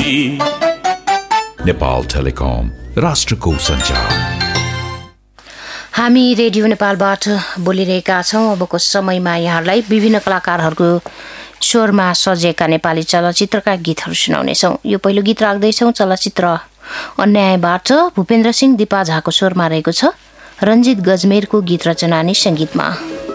Nepal telecom, राष्ट्रको सञ्चार। हामी रेडियो नेपालबाट बोलिरहेका छौँ। अबको समयमा यहाँहरूलाई विभिन्न कलाकारहरूको स्वरमा सजिएका नेपाली चलचित्रका गीतहरू सुनाउनेछौँ। यो पहिलो गीत राख्दैछौँ चलचित्र अन्यायबाट। भूपेन्द्र सिंह दिपा झाको स्वरमा रहेको छ। रञ्जित गजमेरको गीत रचना अनि सङ्गीतमा।